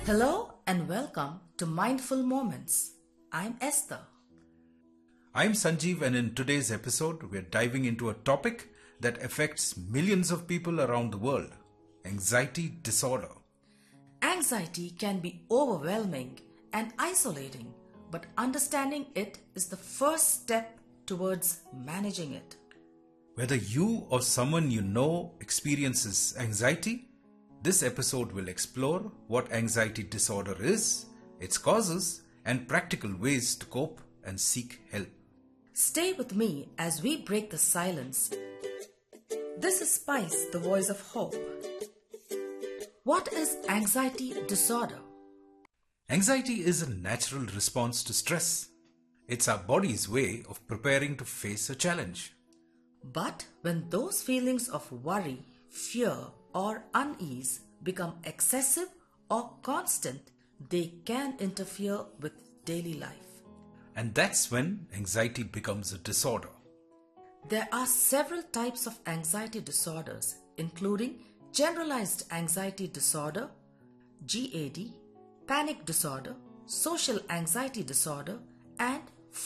Hello and welcome to Mindful Moments. I'm Esther. I'm Sanjeev, and in today's episode, we're diving into a topic that affects millions of people around the world: anxiety disorder. Anxiety can be overwhelming and isolating, but understanding it is the first step towards managing it. Whether you or someone you know experiences anxiety, this episode will explore what anxiety disorder is, its causes, and practical ways to cope and seek help. Stay with me as we break the silence. This is Spice, the voice of hope. What is anxiety disorder? Anxiety is a natural response to stress. It's our body's way of preparing to face a challenge. But when those feelings of worry, fear, or unease become excessive or constant, they can interfere with daily life. And that's when anxiety becomes a disorder. There are several types of anxiety disorders, including generalized anxiety disorder, GAD, panic disorder, social anxiety disorder, and